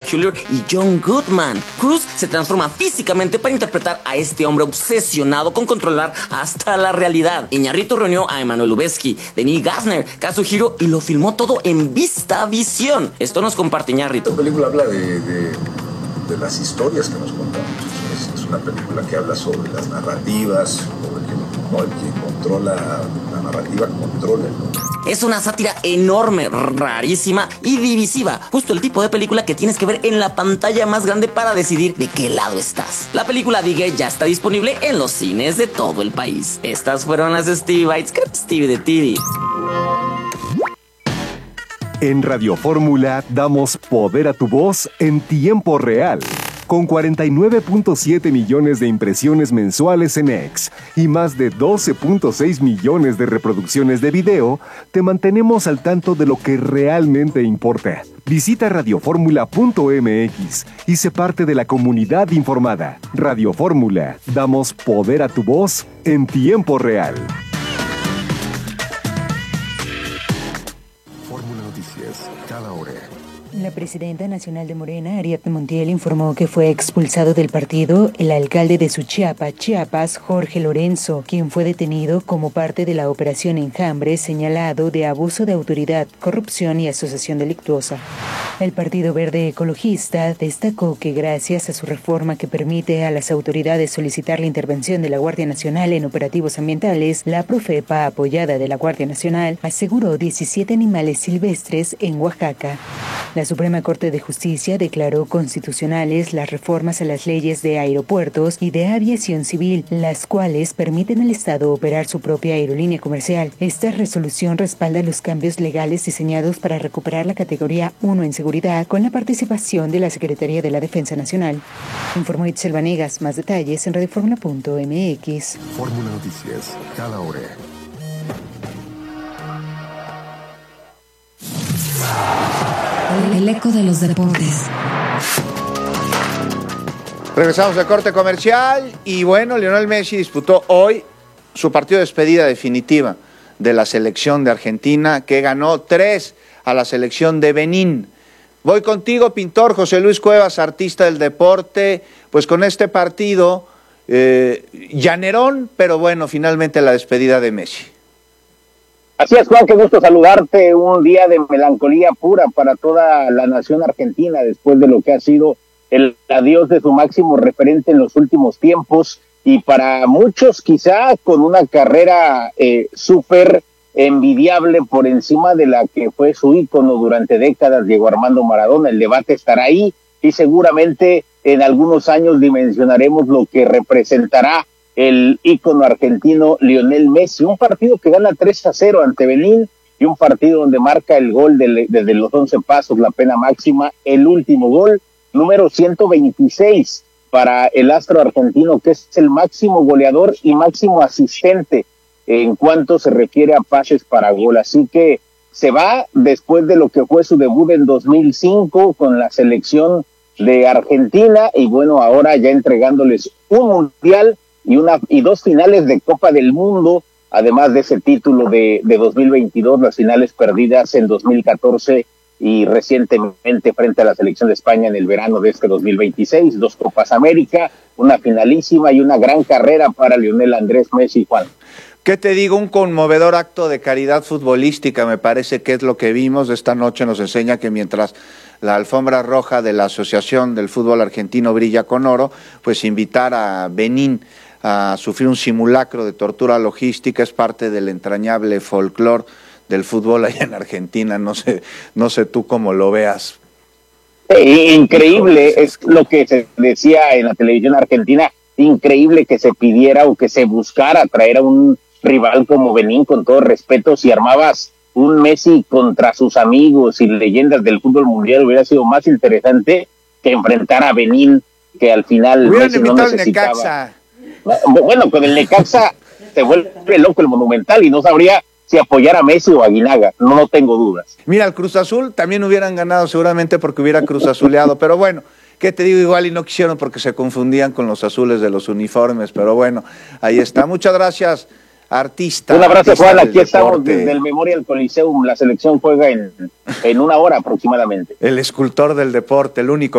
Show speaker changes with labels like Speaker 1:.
Speaker 1: Batchelor y John Goodman. Cruise se transforma físicamente para interpretar a este hombre obsesionado con controlar hasta la realidad. Iñárritu reunió a Emmanuel Lubezki, Denis Gassner, Kazuhiro y lo filmó todo en VistaVision. Esto nos comparte Iñárritu.
Speaker 2: La película habla de las historias que nos contamos. Es una película que habla sobre las narrativas, sobre el que controla la narrativa, controla el mundo.
Speaker 1: Es una sátira enorme, rarísima y divisiva. Justo el tipo de película que tienes que ver en la pantalla más grande para decidir de qué lado estás. La película Digger ya está disponible en los cines de todo el país. Estas fueron las Stevie Bites, Stevie de TV.
Speaker 3: En Radio Fórmula damos poder a tu voz en tiempo real. Con 49.7 millones de impresiones mensuales en X y más de 12.6 millones de reproducciones de video, te mantenemos al tanto de lo que realmente importa. Visita radioformula.mx y sé parte de la comunidad informada. Radio Fórmula, damos poder a tu voz en tiempo real.
Speaker 4: Fórmula Noticias, cada hora.
Speaker 5: La presidenta nacional de Morena, Ariadna Montiel, informó que fue expulsado del partido el alcalde de Suchiapa, Chiapas, Jorge Lorenzo, quien fue detenido como parte de la operación Enjambre, señalado de abuso de autoridad, corrupción y asociación delictuosa. El Partido Verde Ecologista destacó que gracias a su reforma que permite a las autoridades solicitar la intervención de la Guardia Nacional en operativos ambientales, la Profepa, apoyada de la Guardia Nacional, aseguró 17 animales silvestres en Oaxaca. La Suprema Corte de Justicia declaró constitucionales las reformas a las leyes de aeropuertos y de aviación civil, las cuales permiten al Estado operar su propia aerolínea comercial. Esta resolución respalda los cambios legales diseñados para recuperar la categoría 1 en seguridad con la participación de la Secretaría de la Defensa Nacional. Informó Itzel Vanegas. Más detalles en radioformula.mx.
Speaker 4: Fórmula Noticias, cada hora.
Speaker 6: El eco de los deportes.
Speaker 7: Regresamos al corte comercial y bueno, Lionel Messi disputó hoy su partido de despedida definitiva de la selección de Argentina, que ganó 3 a la selección de Benín. Voy contigo, pintor José Luis Cuevas, artista del deporte, pues con este partido llanerón, pero bueno, finalmente la despedida de Messi.
Speaker 8: Así es, Juan, qué gusto saludarte. Un día de melancolía pura para toda la nación argentina después de lo que ha sido el adiós de su máximo referente en los últimos tiempos y para muchos quizá con una carrera súper envidiable por encima de la que fue su ícono durante décadas, Diego Armando Maradona. El debate estará ahí y seguramente en algunos años dimensionaremos lo que representará el ícono argentino Lionel Messi. Un partido que gana 3-0 ante Benín y un partido donde marca el gol desde los 11 pasos, la pena máxima, el último gol, número 126 para el astro argentino, que es el máximo goleador y máximo asistente en cuanto se refiere a pases para gol. Así que se va después de lo que fue su debut en 2005 con la selección de Argentina y bueno, ahora ya entregándoles un mundial y 2 finales de Copa del Mundo, además de ese título de 2022, las finales perdidas en 2014 y recientemente frente a la selección de España en el verano de este 2026, 2 Copas América, una finalísima y una gran carrera para Lionel Andrés Messi. Juan,
Speaker 7: ¿qué te digo? Un conmovedor acto de caridad futbolística, me parece que es lo que vimos. Esta noche nos enseña que mientras la alfombra roja de la Asociación del Fútbol Argentino brilla con oro, pues invitar a Benín a sufrir un simulacro de tortura logística es parte del entrañable folclore del fútbol allá en Argentina. No sé tú cómo lo veas.
Speaker 8: Increíble, es lo que se decía en la televisión argentina, increíble que se pidiera o que se buscara traer a un rival como Benín, con todo respeto. Si armabas un Messi contra sus amigos y leyendas del fútbol mundial, hubiera sido más interesante que enfrentar a Benín, que al final
Speaker 7: hubieran
Speaker 8: Messi no necesitaba. Bueno, con el Necaxa se vuelve loco el Monumental y no sabría si apoyar a Messi o a Aguinaga, no tengo dudas.
Speaker 7: Mira, el Cruz Azul también hubieran ganado seguramente porque hubiera Cruz Azuleado, pero bueno, ¿qué te digo? Igual y no quisieron porque se confundían con los azules de los uniformes, pero bueno, ahí está. Muchas gracias, artista.
Speaker 8: Un abrazo, Juan, aquí
Speaker 7: deporte.
Speaker 8: Estamos desde el Memorial Coliseum, la selección juega en 1 hora aproximadamente.
Speaker 7: El escultor del deporte, el único